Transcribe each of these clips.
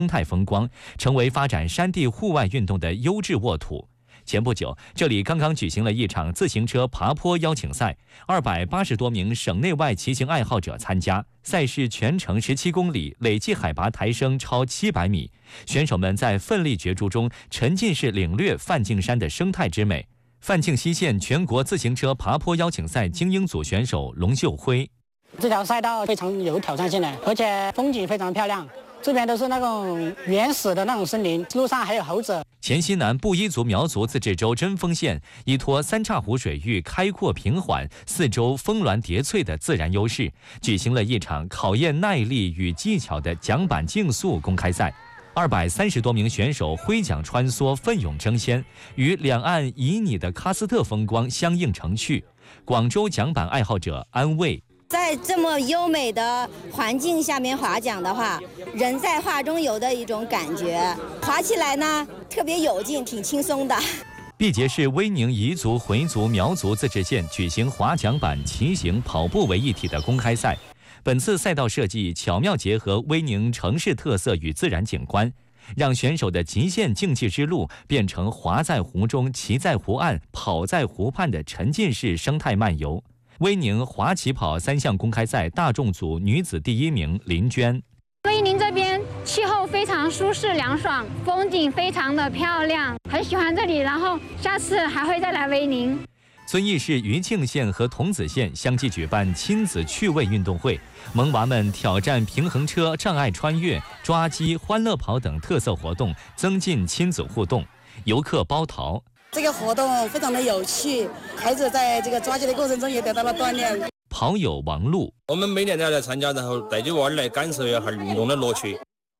生态风光，成为发展山地户外运动的优质沃土。前不久，这里刚刚举行了一场自行车爬坡邀请赛，280多名省内外骑行爱好者参加。赛事全程17公里，累计海拔抬升超700米。选手们在奋力角逐中，沉浸式领略梵净山的生态之美。梵净西县全国自行车爬坡邀请赛精英组选手龙秀辉： 这条赛道非常有挑战性的，而且风景非常漂亮。这边都是那种原始的那种森林，路上还有猴子。 黔西南布依族苗族自治州贞丰县依托三岔湖水域开阔平缓、四周峰峦叠翠的自然优势，举行了一场考验耐力与技巧的桨板竞速公开赛。230多名选手挥桨穿梭，奋勇争先，与两岸旖旎的喀斯特风光相映成趣。广州桨板爱好者安慰： 在这么优美的环境下面划桨的话，人在画中游的一种感觉，划起来呢特别有劲，挺轻松的。 毕节市威宁彝族、回族、苗族自治县举行划桨板、骑行、跑步为一体的公开赛。本次赛道设计巧妙结合威宁城市特色与自然景观，让选手的极限竞技之路变成划在湖中、骑在湖岸、跑在湖畔的沉浸式生态漫游。威宁划旗跑3项公开赛大众组女子第1名林娟： 威宁这边气候非常舒适凉爽，风景非常的漂亮，很喜欢这里，然后下次还会再来威宁。 遵义市余庆县和桐梓县相继举办亲子趣味运动会，萌娃们挑战平衡车、障碍穿越、抓鸡、欢乐跑等特色活动，增进亲子互动。游客包桃： 这个活动非常的有趣，孩子在这个抓鸡的过程中也得到了锻炼。 跑友王璐： 我们每年都要来参加，然后带着娃儿来感受一下运动的乐趣。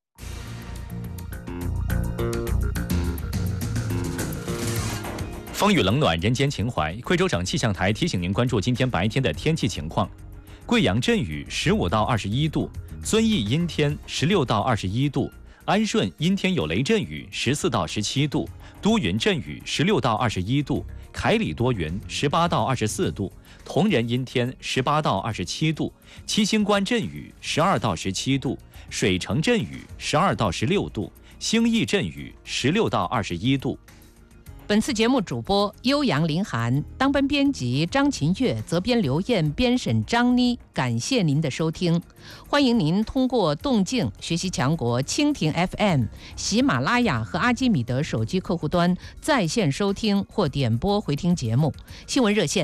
风雨冷暖，人间情怀。贵州省气象台提醒您关注今天白天的天气情况：贵阳阵雨15到21度，遵义阴天16到21度，安顺阴天有雷阵雨14到17度，都匀阵雨16到21度，凯里多云18到24度，铜仁阴天18到27度，七星关阵雨12到17度，水城阵雨12到16度，兴义阵雨16到21度。 本次节目主播悠扬林涵，当班编辑张琴月，责编刘燕，编审张妮。感谢您的收听，欢迎您通过动静、学习强国、蜻蜓 FM、喜马拉雅和阿基米德手机客户端在线收听或点播回听节目。新闻热线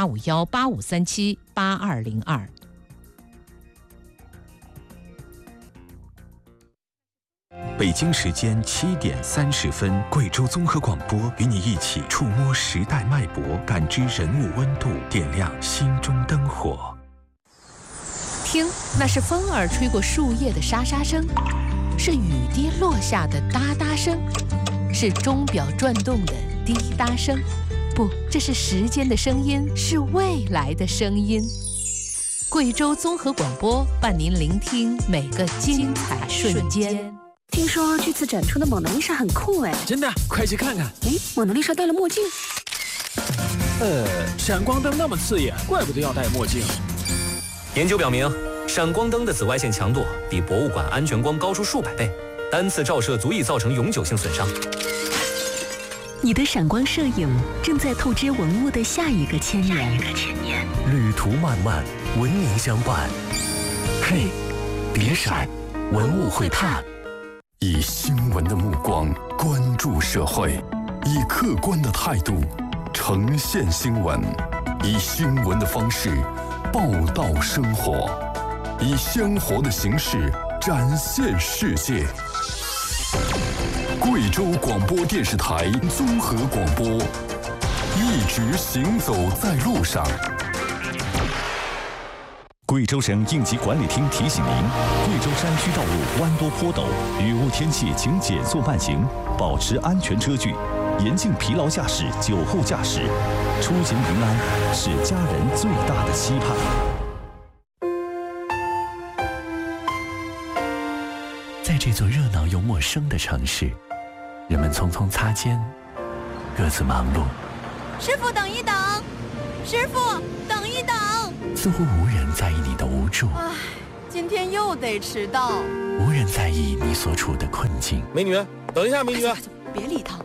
085185378202。 北京时间7点30分，贵州综合广播与你一起触摸时代脉搏，感知人物温度，点亮心中灯火。 听，那是风儿吹过树叶的沙沙声，是雨滴落下的哒哒声，是钟表转动的滴答声。不，这是时间的声音，是未来的声音。贵州综合广播伴您聆听每个精彩瞬间。 听说这次展出的蒙娜丽莎很酷哎！ 真的，快去看看！ 哎，蒙娜丽莎戴了墨镜。 闪光灯那么刺眼，怪不得要戴墨镜。 研究表明，闪光灯的紫外线强度比博物馆安全光高出数百倍，单次照射足以造成永久性损伤。 你的闪光摄影正在透支文物的下一个千年。 旅途漫漫，文明相伴。嘿，别闪，文物会探。 以新闻的目光关注社会，以客观的态度呈现新闻，以新闻的方式报道生活，以鲜活的形式展现世界。贵州广播电视台综合广播，一直行走在路上。 贵州省应急管理厅提醒您：贵州山区道路弯多坡陡，雨雾天气请减速慢行，保持安全车距，严禁疲劳驾驶、酒后驾驶。出行平安是家人最大的期盼。 在这座热闹又陌生的城市，人们匆匆擦肩，各自忙碌。 师傅，等一等！师傅，等一等！ 似乎无人在意你的无助。 今天又得迟到。 无人在意你所处的困境。 美女，等一下，美女， 别理他。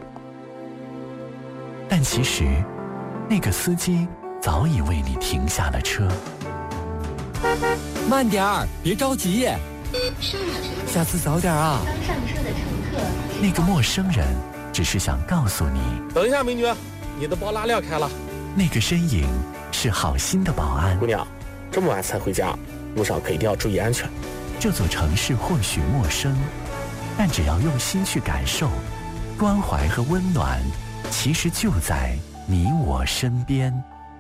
但其实，那个司机早已为你停下了车。 慢点儿，别着急。下次早点啊。 刚上车的乘客。 那个陌生人只是想告诉你， 等一下，美女，你的包拉链开了。 那个身影是好心的保安。 姑娘，这么晚才回家，路上可一定要注意安全。 这座城市或许陌生，但只要用心去感受，关怀和温暖其实就在你我身边。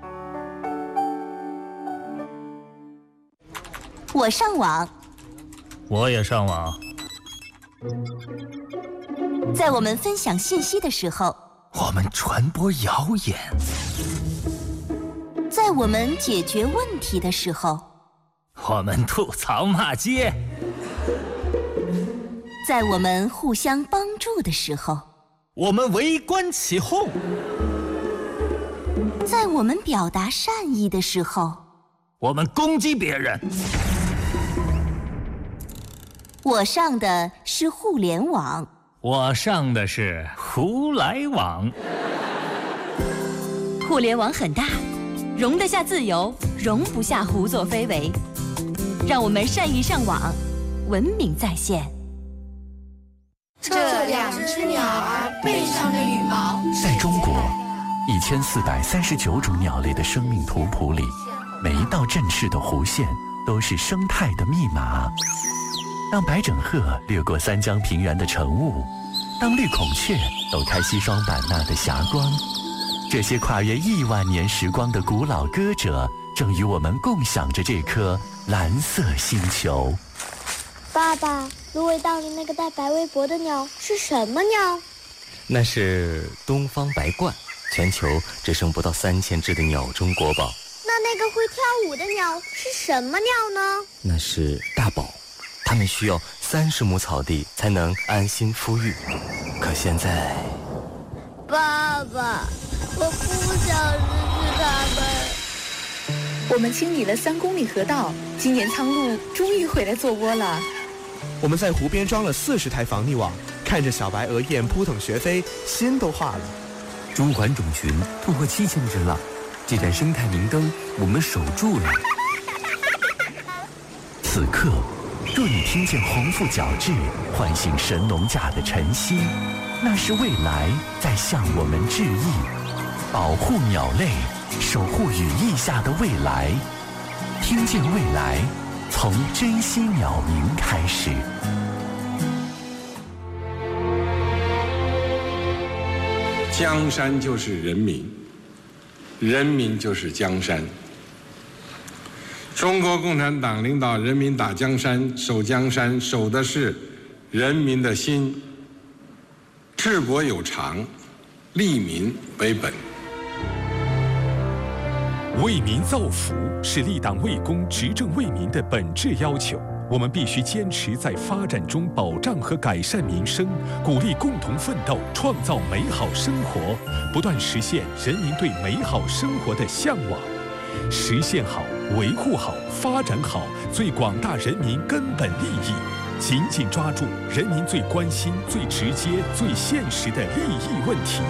我上网， 我也上网。 在我们分享信息的时候， 我们传播谣言； 在我们解决问题的时候， 我们吐槽骂街； 在我们互相帮助的时候， 我们围观起哄； 在我们表达善意的时候， 我们攻击别人。 我上的是互联网， 我上的是胡来网。 互联网很大，容得下自由，容不下胡作非为。让我们善意上网，文明在线。 这两只鸟儿背上的羽毛。 在中国1439种鸟类的生命图谱里，每一道振翅的弧线都是生态的密码。当白枕鹤掠过三江平原的晨雾，当绿孔雀抖开西双版纳的霞光，这些跨越亿万年时光的古老歌者，正与我们共享着这颗蓝色星球。 爸爸，芦苇荡里那个带白围脖的鸟是什么鸟？ 那是东方白鹳，全球只剩不到3000只的鸟中国宝。 那个会跳舞的鸟是什么鸟呢？ 那是大宝，它们需要30亩草地才能安心孵育。可现在， 爸爸，我不想失去它们。 我们清理了3公里河道，今年苍鹭终于回来做窝了。 我们在湖边装了40台防溺网，看着小白鹅雁扑腾学飞，心都化了。 中环种群突破7000只了，这盏生态明灯我们守住了。 此刻，若你听见红腹角雉唤醒神农架的晨曦，那是未来在向我们致意。保护鸟类，守护羽翼下的未来。听见未来，从珍惜鸟鸣开始。 江山就是人民，人民就是江山。中国共产党领导人民打江山、守江山，守的是人民的心。治国有常，利民为本。 为民造福是立党为公、执政为民的本质要求。我们必须坚持在发展中保障和改善民生，鼓励共同奋斗，创造美好生活，不断实现人民对美好生活的向往。实现好、维护好、发展好最广大人民根本利益，紧紧抓住人民最关心、最直接、最现实的利益问题。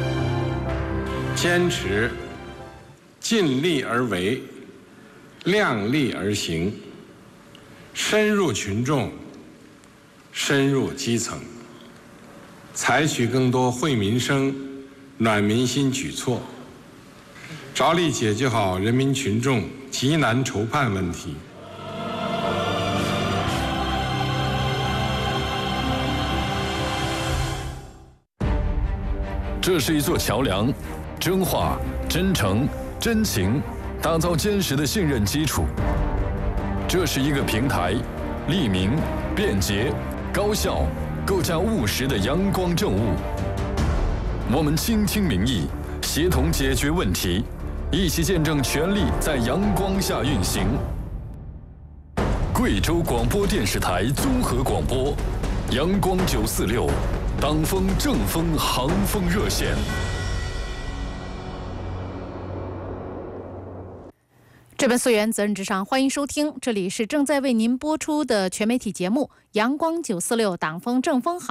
坚持尽力而为，量力而行，深入群众，深入基层，采取更多惠民生、暖民心举措，着力解决好人民群众急难愁盼问题。 这是一座桥梁，真话、真诚、真情，打造坚实的信任基础。这是一个平台，利民、便捷、高效，构架务实的阳光政务。我们倾听民意，协同解决问题，一起见证权力在阳光下运行。贵州广播电视台综合广播，阳光946，党风正风航风热线。 这本溯源责任至上，欢迎收听，这里是正在为您播出的全媒体节目《阳光946党风正风好》。